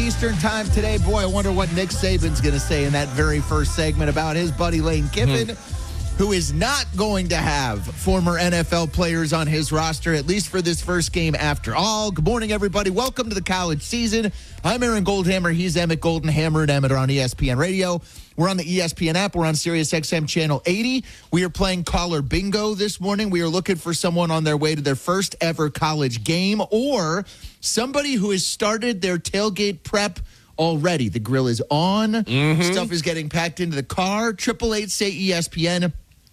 Eastern time today. Boy, I wonder what Nick Saban's going to say in that very first segment about his buddy Lane Kiffin, who is not going to have former NFL players on his roster, at least for this first game after all. Good morning, everybody. Welcome to the college season. I'm Aaron Goldhammer. He's Emmett Goldenhammer, and Emmett are on ESPN Radio. We're on the ESPN app. We're on SiriusXM Channel 80. We are playing Caller Bingo this morning. We are looking for someone on their way to their first ever college game or somebody who has started their tailgate prep already. The grill is on. Stuff is getting packed into the car. 888-SAY-ESPN.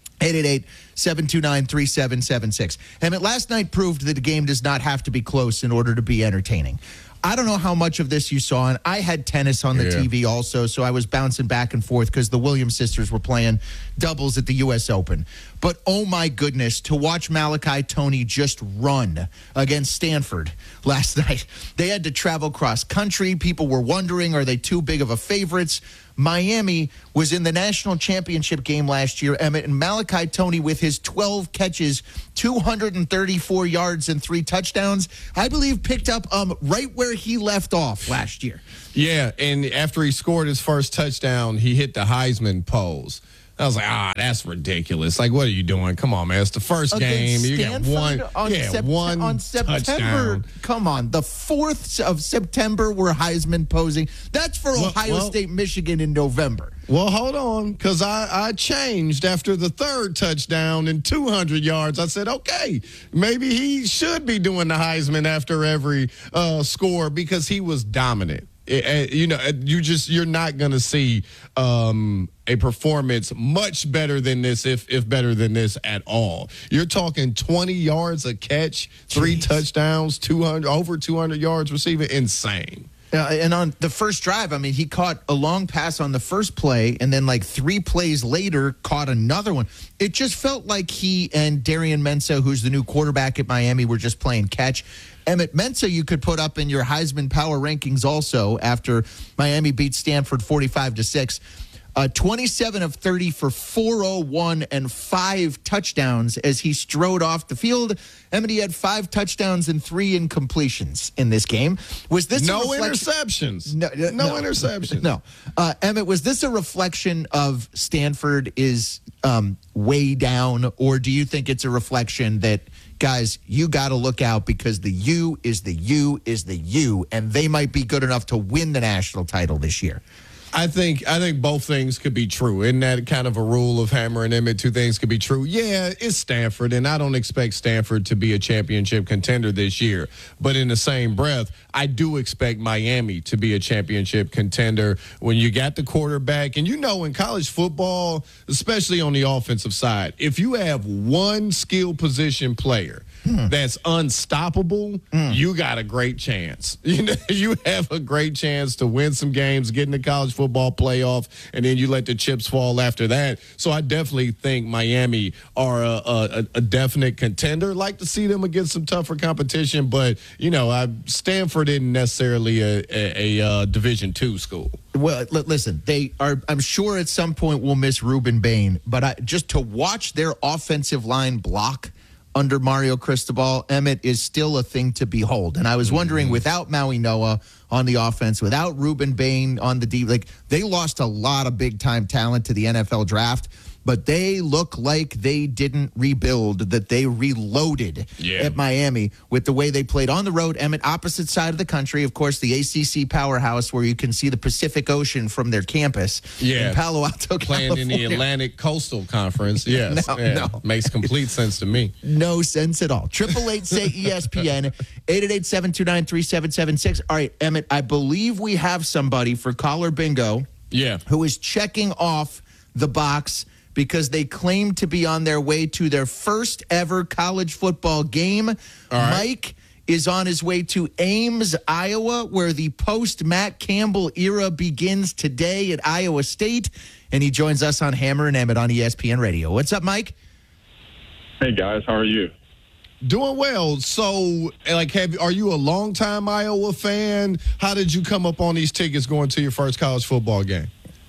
888-729-3776. Emmett, last night proved that the game does not have to be close in order to be entertaining. I don't know how much of this you saw, and I had tennis on the TV also, so I was bouncing back and forth because the Williams sisters were playing doubles at the U.S. Open. But, oh, my goodness, to watch Malachi Tony just run against Stanford last night. They had to travel cross-country. People were wondering, are they too big of a favorites? Miami was in the national championship game last year, Emmett, and Malachi Tony with his 12 catches, 234 yards, and 3 touchdowns, I believe picked up right where he left off last year. Yeah, and after he scored his first touchdown, he hit the Heisman pose. I was like, that's ridiculous. Like, what are you doing? Come on, man. It's the first game. You got one September. touchdown. Come on. The 4th of September, we're Heisman posing. That's for Ohio State, Michigan in November. Well, hold on, because I changed after the 3rd touchdown and 200 yards. I said, okay, maybe he should be doing the Heisman after every score because he was dominant. You're not going to see a performance much better than this, if better than this at all. You're talking 20 yards a catch, 3 touchdowns, over 200 yards receiving. Insane. And on the first drive, I mean, he caught a long pass on the first play, and then like 3 plays later, caught another one. It just felt like he and Darian Mensah, who's the new quarterback at Miami, were just playing catch. Emmett Mensah, you could put up in your Heisman power rankings also after Miami beat Stanford 45-6. 27 of 30 for 401 and 5 touchdowns as he strode off the field. Emmett, he had 5 touchdowns and 3 incompletions in this game. Was this no interceptions? No interceptions. No. Emmett, was this a reflection of Stanford is way down, or do you think it's a reflection that, guys, you got to look out because the U is the U is the U, and they might be good enough to win the national title this year? I think both things could be true. Isn't that kind of a rule of Hammer and Emmett? 2 things could be true. Yeah, it's Stanford, and I don't expect Stanford to be a championship contender this year. But in the same breath, I do expect Miami to be a championship contender when you got the quarterback. And in college football, especially on the offensive side, if you have one skill position player that's unstoppable, you got a great chance. You have a great chance to win some games, get in the college football playoff, and then you let the chips fall after that. So I definitely think Miami are a definite contender. Like to see them against some tougher competition, but Stanford isn't necessarily a Division II school. Well, listen, they are. I'm sure at some point we'll miss Ruben Bain, but just to watch their offensive line block under Mario Cristobal, Emmett, is still a thing to behold. And I was wondering, without Maui Noah on the offense, without Ruben Bain on the D, they lost a lot of big-time talent to the NFL draft, but they look like they didn't rebuild, that they reloaded at Miami with the way they played on the road. Emmett, opposite side of the country, of course, the ACC powerhouse where you can see the Pacific Ocean from their campus in Palo Alto, Playing California. in the Atlantic Coastal Conference. Yes. No. Makes complete sense to me. No sense at all. 888-SAY-ESPN, 888-729-3776. All right, Emmett, I believe we have somebody for Caller Bingo who is checking off the box because they claim to be on their way to their first ever college football game. Mike is on his way to Ames, Iowa, where the post-Matt Campbell era begins today at Iowa State. And he joins us on Hammer and Emmett on ESPN Radio. What's up, Mike? Hey, guys. How are you? Doing well. So, are you a longtime Iowa fan? How did you come up on these tickets going to your first college football game?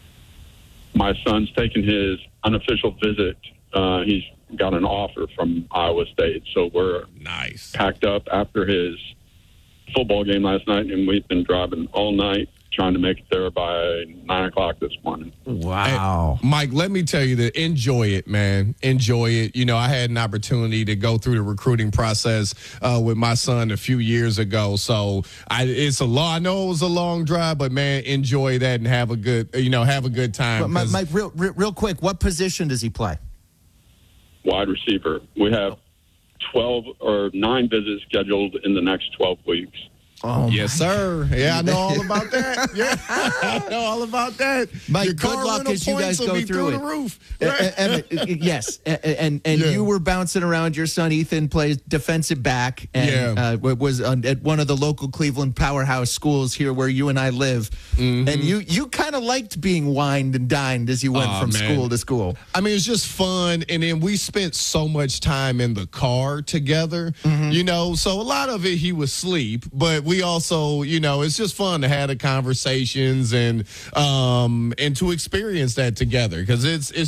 My son's taking his unofficial visit. He's got an offer from Iowa State, so we're packed up after his football game last night, and we've been driving all night trying to make it there by 9 o'clock this morning. Wow. Hey, Mike, let me tell you that enjoy it, man. Enjoy it. You know, I had an opportunity to go through the recruiting process with my son a few years ago. So I know it was a long drive, but man, enjoy that and have a good time. But Mike, real quick, what position does he play? Wide receiver. We have 12 or 9 visits scheduled in the next 12 weeks. Oh, yes, sir. Yeah, I know all about that. Yeah, I know all about that. Mike, Your good luck as you guys go through the it. roof. Right? Yes, and you were bouncing around. Your son Ethan plays defensive back, and was at one of the local Cleveland powerhouse schools here where you and I live. Mm-hmm. And you kind of liked being wined and dined as you went from school to school. I mean, it's just fun, and then we spent so much time in the car together. Mm-hmm. You know, so a lot of it he was asleep, but we also, you know, it's just fun to have the conversations and to experience that together because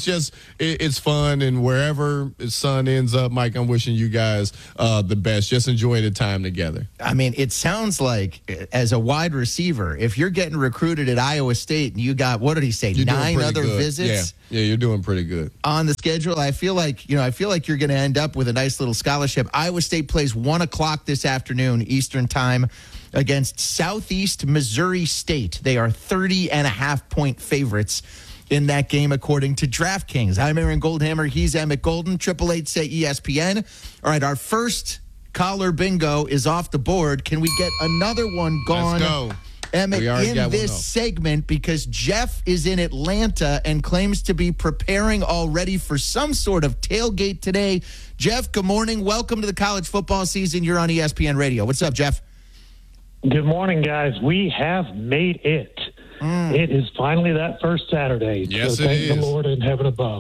it's fun, and wherever his son ends up, Mike, I'm wishing you guys the best. Just enjoy the time together. I mean, it sounds like as a wide receiver, if you're getting recruited at Iowa State and you got, what did he say, 9 other visits? Yeah, you're doing pretty good on the schedule. I feel like you're going to end up with a nice little scholarship. Iowa State plays 1 o'clock this afternoon Eastern time against Southeast Missouri State. They are 30.5-point favorites in that game, according to DraftKings. I'm Aaron Goldhammer. He's Emmett Golden. 888-SAY-ESPN. All right, our first collar bingo is off the board. Can we get another one gone? Let's go. Emmett, in this segment, because Jeff is in Atlanta and claims to be preparing already for some sort of tailgate today. Jeff, good morning. Welcome to the college football season. You're on ESPN Radio. What's up, Jeff? Good morning, guys. We have made it. It is finally that first Saturday. Yes, so thank it is. the Lord in heaven above.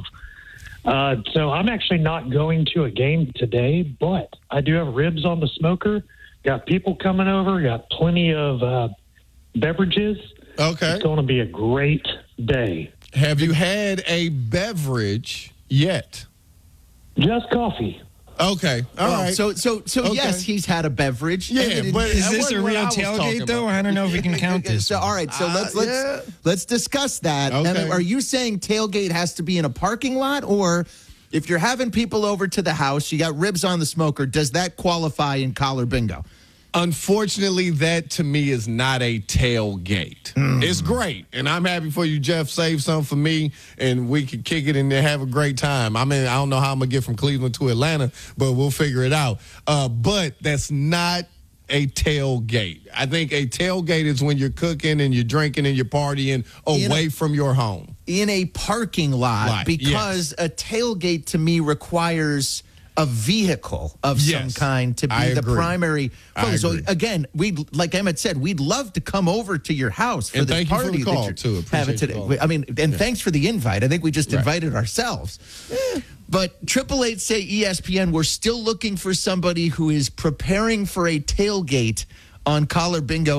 So I'm actually not going to a game today, but I do have ribs on the smoker. Got people coming over. Got plenty of beverages. Okay. It's going to be a great day. Have you had a beverage yet? Just coffee. Okay. All right. So yes, he's had a beverage. Yeah, but is this a real tailgate, though? I don't know if we can count this. So, all right, so let's discuss that. Okay. Emmett, are you saying tailgate has to be in a parking lot, or if you're having people over to the house, you got ribs on the smoker, does that qualify in collar bingo? Unfortunately, that to me is not a tailgate. It's great, and I'm happy for you, Jeff. Save some for me, and we can kick it and have a great time. I mean, I don't know how I'm going to get from Cleveland to Atlanta, but we'll figure it out. But that's not a tailgate. I think a tailgate is when you're cooking and you're drinking and you're partying away from your home. In a parking lot, because a tailgate to me requires a vehicle of some kind to be the primary focus. So again, like Emmett said, we'd love to come over to your house for the party that you're having today. I mean, thanks for the invite. I think we just invited ourselves. But 888-SAY-ESPN, we're still looking for somebody who is preparing for a tailgate on collar bingo.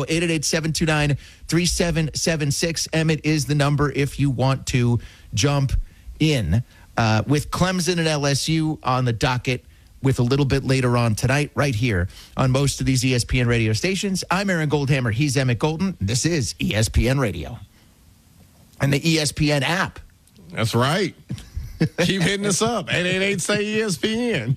888-729-3776. Emmett is the number if you want to jump in. With Clemson and LSU on the docket with a little bit later on tonight, right here on most of these ESPN radio stations. I'm Aaron Goldhammer. He's Emmett Golden. This is ESPN Radio. And the ESPN app. That's right. Keep hitting us up. 888-SAY-ESPN.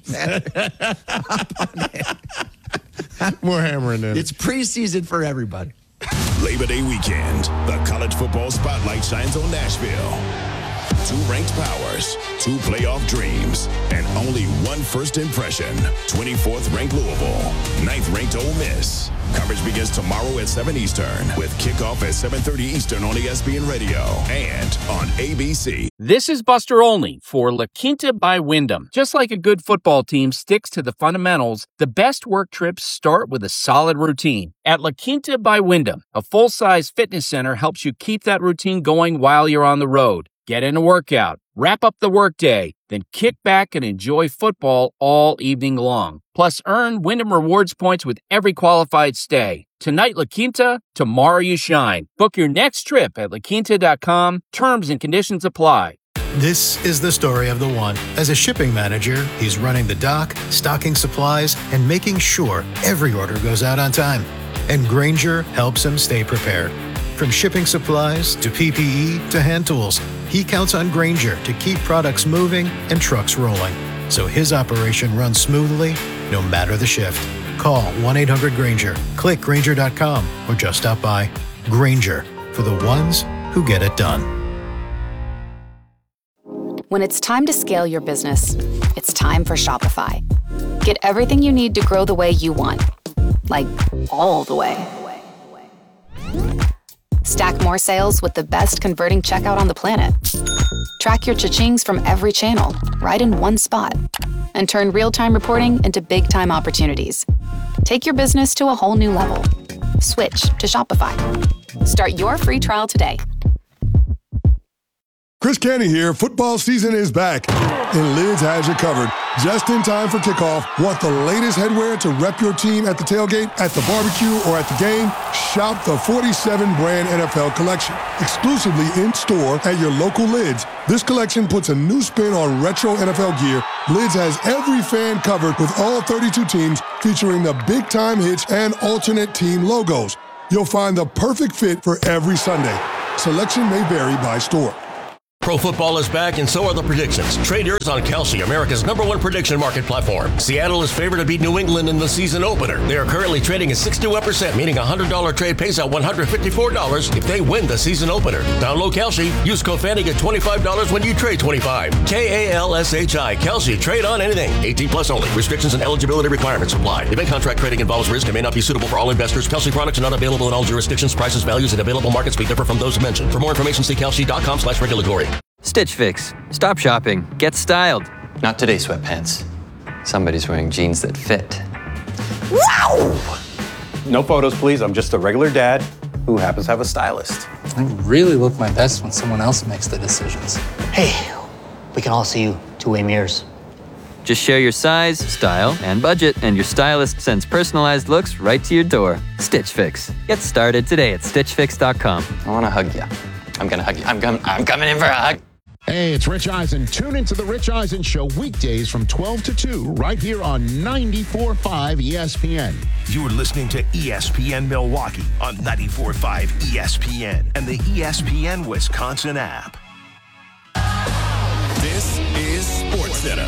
We're hammering it. It's preseason for everybody. Labor Day weekend, the college football spotlight shines on Nashville. 2 ranked powers, 2 playoff dreams, and only 1 first impression. 24th ranked Louisville, 9th ranked Ole Miss. Coverage begins tomorrow at 7 Eastern with kickoff at 7:30 Eastern on ESPN Radio and on ABC. This is Buster Olney for La Quinta by Wyndham. Just like a good football team sticks to the fundamentals, the best work trips start with a solid routine. At La Quinta by Wyndham, a full-size fitness center helps you keep that routine going while you're on the road. Get in a workout, wrap up the workday, then kick back and enjoy football all evening long. Plus, earn Wyndham Rewards points with every qualified stay. Tonight, La Quinta, tomorrow you shine. Book your next trip at laquinta.com. Terms and conditions apply. This is the story of the one. As a shipping manager, he's running the dock, stocking supplies, and making sure every order goes out on time. and Grainger helps him stay prepared. From shipping supplies to PPE to hand tools, he counts on Grainger to keep products moving and trucks rolling, so his operation runs smoothly no matter the shift. Call 1-800-GRAINGER, click Grainger.com, or just stop by. Grainger, for the ones who get it done. When it's time to scale your business, it's time for Shopify. Get everything you need to grow the way you want, like all the way. Stack more sales with the best converting checkout on the planet. Track your cha-chings from every channel, right in one spot. And turn real-time reporting into big-time opportunities. Take your business to a whole new level. Switch to Shopify. Start your free trial today. Chris Canty here. Football season is back, and Lids has you covered. Just in time for kickoff. Want the latest headwear to rep your team at the tailgate, at the barbecue, or at the game? Shop the 47 brand NFL collection. Exclusively in store at your local Lids. This collection puts a new spin on retro NFL gear. Lids has every fan covered with all 32 teams, featuring the big time hits and alternate team logos. You'll find the perfect fit for every Sunday. Selection may vary by store. Pro football is back, and so are the predictions. Trade yours on Kalshi, America's #1 prediction market platform. Seattle is favored to beat New England in the season opener. They are currently trading at 61%, meaning a $100 trade pays out $154 if they win the season opener. Download Kalshi. Use code FANTY, get $25 when you trade $25. KALSHI. Kalshi. Trade on anything. 18 plus only. Restrictions and eligibility requirements apply. Event contract trading involves risk and may not be suitable for all investors. Kalshi products are not available in all jurisdictions. Prices, values, and available markets may differ from those mentioned. For more information, see kalshi.com/regulatory. Stitch Fix. Stop shopping. Get styled. Not today, sweatpants. Somebody's wearing jeans that fit. Wow! No photos, please. I'm just a regular dad who happens to have a stylist. I really look my best when someone else makes the decisions. Hey, we can all see you two-way mirrors. Just share your size, style, and budget, and your stylist sends personalized looks right to your door. Stitch Fix. Get started today at StitchFix.com. I want to hug you. I'm going to hug you. I'm coming in for a hug. Hey, it's Rich Eisen. Tune into The Rich Eisen Show weekdays from 12 to 2 right here on 94.5 ESPN. You're listening to ESPN Milwaukee on 94.5 ESPN and the ESPN Wisconsin app. This is SportsCenter.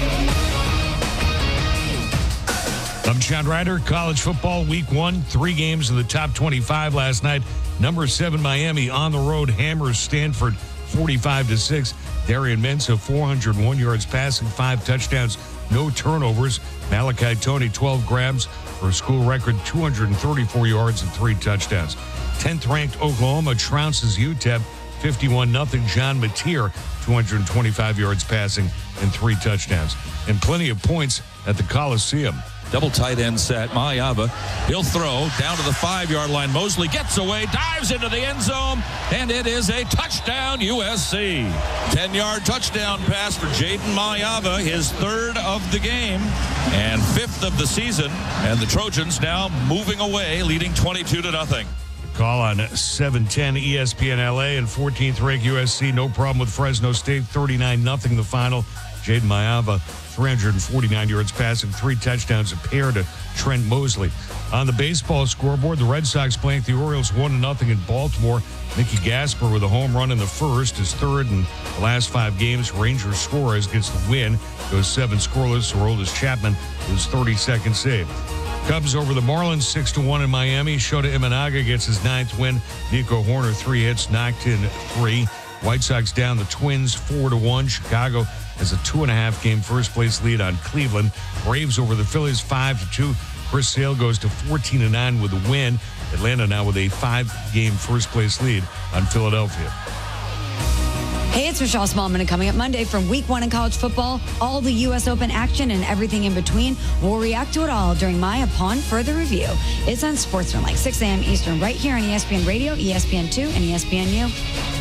I'm John Ryder. College football week 1, 3 games in the top 25 last night. Number 7 Miami on the road hammers Stanford 45-6. Darian Mensah 401 yards passing, 5 touchdowns, no turnovers. Malachi Toney 12 grabs for a school record 234 yards and 3 touchdowns. 10th ranked Oklahoma trounces UTEP 51-0. John Mateer 225 yards passing and 3 touchdowns. And plenty of points at the Coliseum. Double tight end set. Mayava, he'll throw down to the 5-yard line. Mosley gets away, dives into the end zone, and it is a touchdown, USC. 10-yard touchdown pass for Jaden Mayava, his 3rd of the game and 5th of the season. And the Trojans now moving away, leading 22-0. Call on 710 ESPN LA and 14th ranked USC. No problem with Fresno State. 39-0 the final. Jaden Mayava, 349 yards passing, 3 touchdowns, a pair to Trent Mosley. On the baseball scoreboard, the Red Sox playing the Orioles 1-0 in Baltimore. Nicky Gasper with a home run in the first, his 3rd in the last 5 games. Ranger Suarez gets the win, goes 7 scoreless. Aroldis Chapman his 32nd save. Cubs over the Marlins 6-1 in Miami. Shota Imanaga gets his 9th win. Nico Horner 3 hits, knocked in 3. White Sox down the Twins 4-1. Chicago has a 2.5 game first place lead on Cleveland. Braves over the Phillies 5-2. Chris Sale goes to 14-9 with a win. Atlanta now with a 5-game first place lead on Philadelphia. Hey, it's Michelle Smallman, and coming up Monday from week 1 in college football, all the U.S. Open action and everything in between. We'll react to it all during my Upon Further Review. It's on SportsCenter, like 6 a.m. Eastern, right here on ESPN Radio, ESPN2, and ESPNU.